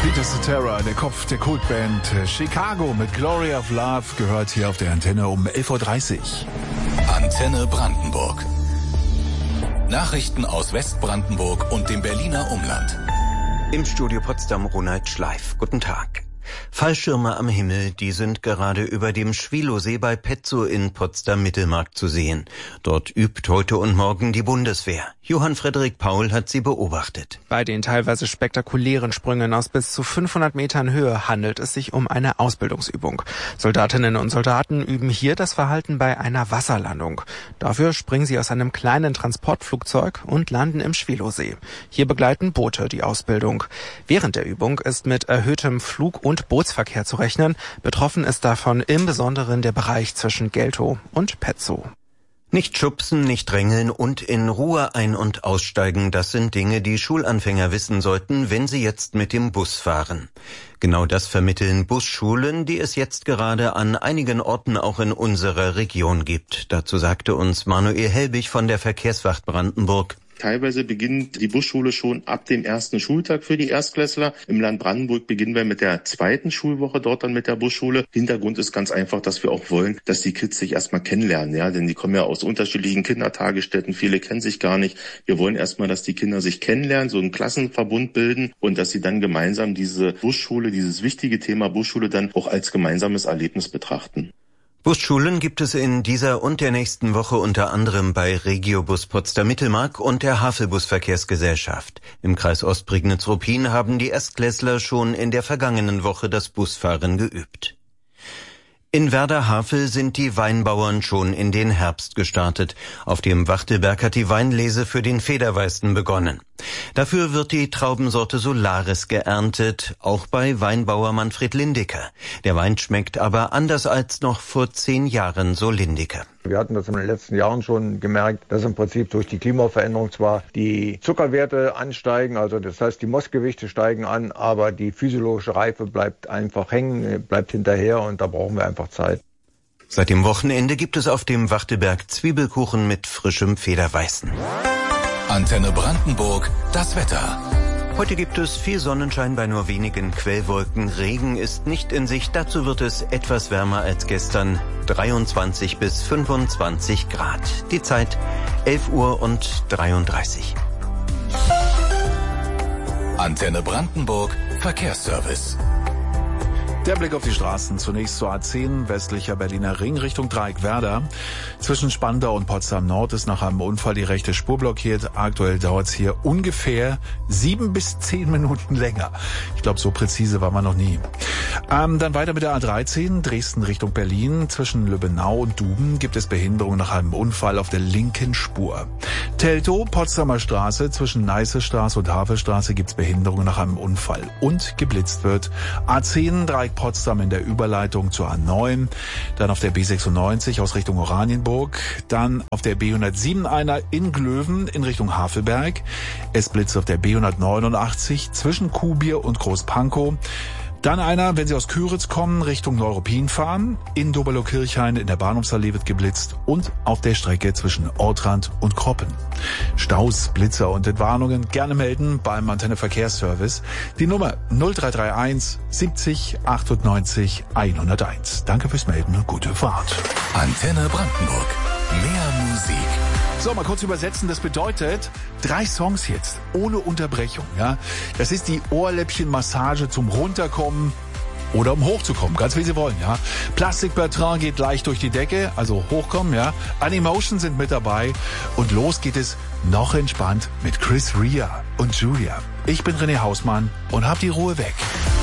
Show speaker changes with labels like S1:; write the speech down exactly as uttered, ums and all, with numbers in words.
S1: Peter Cetera, der Kopf der Kultband Chicago mit Glory of Love, gehört hier auf der Antenne um elf Uhr dreißig.
S2: Antenne Brandenburg. Nachrichten aus Westbrandenburg und dem Berliner Umland.
S3: Im Studio Potsdam Ronald Schleif. Guten Tag. Fallschirme am Himmel, die sind gerade über dem Schwilosee bei Petzow in Potsdam-Mittelmark zu sehen. Dort übt heute und morgen die Bundeswehr. Johann Frederik Paul hat sie beobachtet.
S4: Bei den teilweise spektakulären Sprüngen aus bis zu fünfhundert Metern Höhe handelt es sich um eine Ausbildungsübung. Soldatinnen und Soldaten üben hier das Verhalten bei einer Wasserlandung. Dafür springen sie aus einem kleinen Transportflugzeug und landen im Schwilosee. Hier begleiten Boote die Ausbildung. Während der Übung ist mit erhöhtem Flug- und Bootsverkehr zu rechnen. Betroffen ist davon im Besonderen der Bereich zwischen Geltow und Petzow.
S3: Nicht schubsen, nicht drängeln und in Ruhe ein- und aussteigen, das sind Dinge, die Schulanfänger wissen sollten, wenn sie jetzt mit dem Bus fahren. Genau das vermitteln Busschulen, die es jetzt gerade an einigen Orten auch in unserer Region gibt. Dazu sagte uns Manuel Helbig von der Verkehrswacht Brandenburg.
S5: Teilweise beginnt die Busschule schon ab dem ersten Schultag für die Erstklässler. Im Land Brandenburg beginnen wir mit der zweiten Schulwoche dort dann mit der Busschule. Hintergrund ist ganz einfach, dass wir auch wollen, dass die Kids sich erstmal kennenlernen, ja, denn die kommen ja aus unterschiedlichen Kindertagesstätten. Viele kennen sich gar nicht. Wir wollen erstmal, dass die Kinder sich kennenlernen, so einen Klassenverbund bilden und dass sie dann gemeinsam diese Busschule, dieses wichtige Thema Busschule dann auch als gemeinsames Erlebnis betrachten.
S3: Busschulen gibt es in dieser und der nächsten Woche unter anderem bei Regiobus Potsdam-Mittelmark und der Havelbus-Verkehrsgesellschaft. Im Kreis Ostprignitz-Ruppin haben die Erstklässler schon in der vergangenen Woche das Busfahren geübt. In Werder-Havel sind die Weinbauern schon in den Herbst gestartet. Auf dem Wachtelberg hat die Weinlese für den Federweißen begonnen. Dafür wird die Traubensorte Solaris geerntet, auch bei Weinbauer Manfred Lindiker. Der Wein schmeckt aber anders als noch vor zehn Jahren, so Lindiker.
S6: Wir hatten das in den letzten Jahren schon gemerkt, dass im Prinzip durch die Klimaveränderung zwar die Zuckerwerte ansteigen, also das heißt die Mostgewichte steigen an, aber die physiologische Reife bleibt einfach hängen, bleibt hinterher und da brauchen wir einfach Zeit.
S3: Seit dem Wochenende gibt es auf dem Wachtelberg Zwiebelkuchen mit frischem Federweißen.
S2: Antenne Brandenburg, das Wetter.
S3: Heute gibt es viel Sonnenschein bei nur wenigen Quellwolken. Regen ist nicht in Sicht. Dazu wird es etwas wärmer als gestern. dreiundzwanzig bis fünfundzwanzig Grad. Die Zeit elf Uhr und dreiunddreißig.
S2: Antenne Brandenburg, Verkehrsservice.
S1: Der Blick auf die Straßen. Zunächst zur A zehn, westlicher Berliner Ring Richtung Dreieck-Werder. Zwischen Spandau und Potsdam Nord ist nach einem Unfall die rechte Spur blockiert. Aktuell dauert es hier ungefähr sieben bis zehn Minuten länger. Ich glaube, so präzise war man noch nie. Ähm, dann weiter mit der A dreizehn, Dresden Richtung Berlin. Zwischen Lübbenau und Duben gibt es Behinderung nach einem Unfall auf der linken Spur. Teltow, Potsdamer Straße, zwischen Neißestraße und Havelstraße gibt es Behinderung nach einem Unfall. Und geblitzt wird. A zehn, Dreieck Potsdam in der Überleitung zur A neun, dann auf der B sechsundneunzig aus Richtung Oranienburg, dann auf der B hundertsieben einer in Glöwen in Richtung Havelberg. Es blitzt auf der B hundertneunundachtzig zwischen Kuhbier und Großpankow. Dann einer, wenn Sie aus Küritz kommen, Richtung Neuruppin fahren. In Doberlo-Kirchhain in der Bahnhofsallee wird geblitzt und auf der Strecke zwischen Ortrand und Kroppen. Staus, Blitzer und Entwarnungen gerne melden beim Antenne Verkehrsservice. Die Nummer null drei drei eins siebzig achtundneunzig hunderteins. Danke fürs Melden und gute Fahrt.
S2: Antenne Brandenburg. Mehr Musik.
S1: So, mal kurz übersetzen. Das bedeutet, drei Songs jetzt, ohne Unterbrechung, ja. Das ist die Ohrläppchenmassage zum Runterkommen oder um hochzukommen, ganz wie Sie wollen, ja. Plastic Bertrand geht leicht durch die Decke, also hochkommen, ja. Animotion sind mit dabei und los geht es noch entspannt mit Chris Rea und Julia. Ich bin René Hausmann und hab die Ruhe weg.